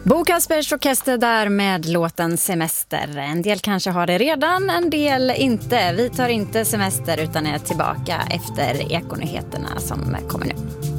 Bo Kaspers Orkester där med låten Semester. En del kanske har det redan, en del inte. Vi tar inte semester utan är tillbaka efter Ekonyheterna som kommer nu.